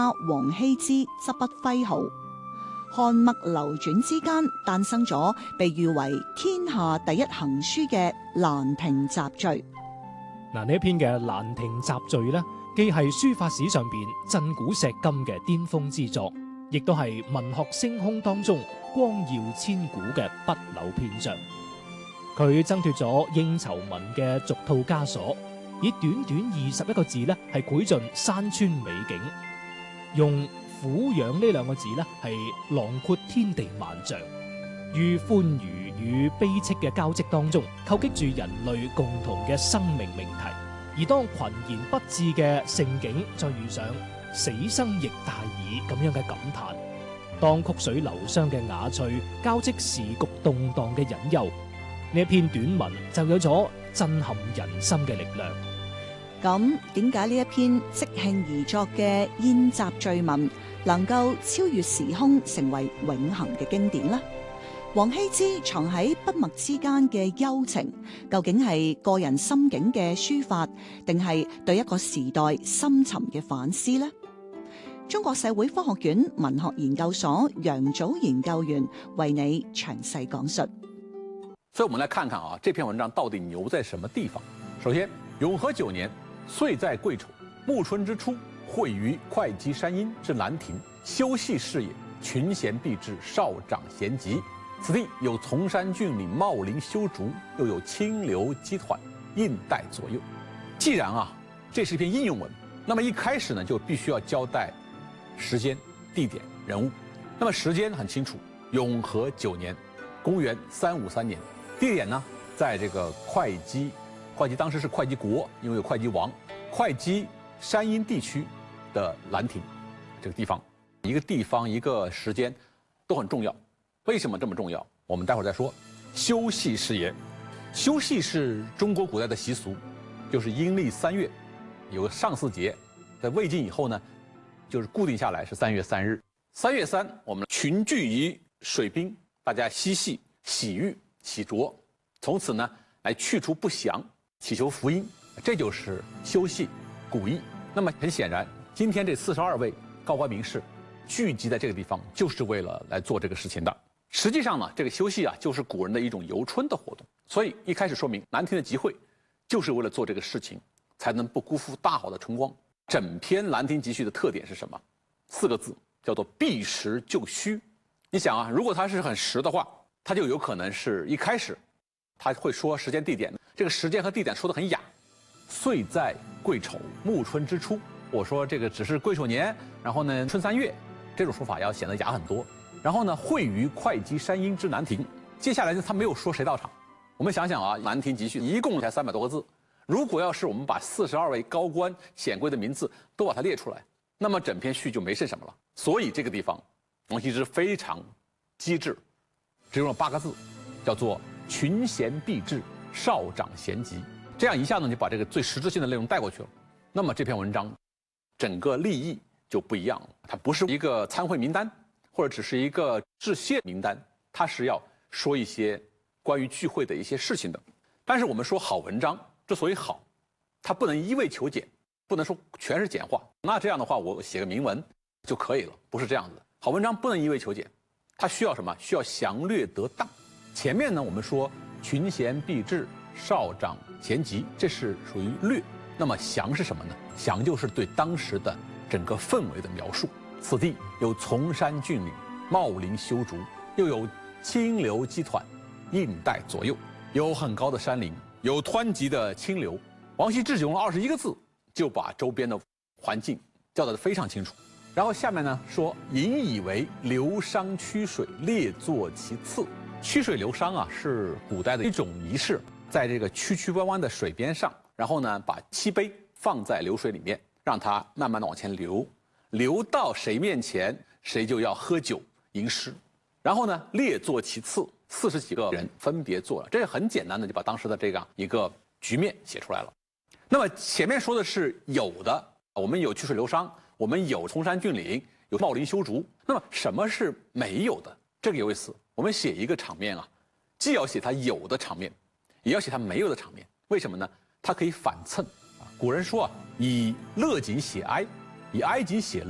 王羲之執筆揮毫，漢墨流轉之間誕生咗被譽為天下第一行書嘅《蘭亭集序》。 嗱，呢一篇嘅《蘭亭集序》呢，既係書法史上邊震古碩今嘅巔峰之作，亦都係文學星空當中光耀千古嘅不朽篇章。佢掙脫咗應酬文嘅俗套枷鎖，以短短21個字呢，係繪盡山川美景，用俯仰呢兩個字呢，係囊括天地萬象，於歡愉與悲戚嘅交織當中，構擊住人類共同嘅生命命題。而當群言不至嘅盛景，再遇上死生亦大矣咁樣嘅感嘆，當曲水流觴嘅雅趣交織時局動盪嘅隱憂，呢一篇短文就有咗震撼人心嘅力量。 咁點解呢一篇即興而作嘅宴集序文能夠超越時空，成為永恆嘅經典呢？王羲之藏喺筆墨之間嘅幽情，究竟係個人心境嘅抒發，定係對一個時代深沉嘅反思呢？中國社會科學院文學研究所楊祖研究員為你詳細講述。 所以我們來看看啊，這篇文章到底牛在什麼地方？首先，永和9年，歲在癸丑，暮春之初，會於會稽山陰之蘭亭，修禊事也，群賢畢至，少長咸集。此地有崇山峻嶺，茂林修竹，又有清流激湍，印帶左右。既然啊，這是一篇應用文，那麼一開始呢，就必須要交代時間、地點、人物。那麼時間很清楚，永和9年，公元353年。地點呢，在這個會稽，會稽當時是會稽國，因為有會稽王。會稽山陰地區的蘭亭，這個地方，一個地方一個時間都很重要。為什麼這麼重要？我們待會兒再說。修禊事也，修禊是中國古代的習俗，就是陰曆3月有個上巳節，在魏晉以後呢，就是固定下來是3月3日。3月3，我們群聚於水濱，大家嬉戲、洗浴、洗濯，從此呢來去除不祥，祈求福音，這就是修禊古意。那麼很顯然，今天這42位高官名士聚集在這個地方，就是為了來做這個事情的。實際上呢，這個修禊啊，就是古人的一種遊春的活動。所以一開始說明蘭亭的集會，就是為了做這個事情，才能不辜負大好的春光。整篇蘭亭集序的特點是什麼？4個字，叫做避實就虛。你想啊，如果它是很實的話，它就有可能是一開始他會說時間地點，這個時間和地點說得很雅。歲在癸丑，暮春之初。我說這個只是癸丑年，然後呢春3月，這種說法要顯得雅很多。然後呢，會於會稽山陰之蘭亭。接下來呢，他沒有說誰到場。我們想想啊，蘭亭集序一共才300多個字，如果要是我們把42位高官顯貴的名字都把它列出來，那麼整篇序就沒剩什麼了。所以這個地方，王羲之非常機智，只用了8個字，叫做群賢畢至，少長咸集。這樣一下呢，就把這個最實質性的內容帶過去了。那麼這篇文章，整個立意就不一樣了。它不是一個參會名單，或者只是一個致謝名單，它是要說一些關於聚會的一些事情的。但是我們說好文章之所以好，它不能一味求簡，不能說全是簡化。那這樣的話，我寫個明文就可以了，不是這樣子的。好文章不能一味求簡，它需要什麼？需要詳略得當。前面呢，我們說群賢畢至，少長咸集，這是屬於略。那麼詳是什麼呢？詳就是對當時的整個氛圍的描述。此地有崇山峻嶺，茂林修竹，又有清流激湍，印帶左右。有很高的山林，有湍急的清流。王羲之只用了21個字，就把周邊的環境交代得非常清楚。然後下面呢說，引以為流觴曲水，列坐其次。曲水流觴啊，是古代的一種儀式，在這個曲曲彎彎的水邊上，然後呢把漆杯放在流水裡面，讓它慢慢的往前流。流到誰面前，誰就要喝酒吟詩，然後呢，列坐其次，40幾個人分別坐了，這是很簡單的，就把當時的這樣一個局面寫出來了。那麼前面說的是有的，我們有曲水流觴，我們有崇山峻嶺，有茂林修竹。那麼什麼是沒有的？這個有意思。我們寫一個場面啊，既要寫它有的場面，也要寫它沒有的場面。為什麼呢？它可以反襯啊。古人說啊，以樂景寫哀，以哀景寫樂。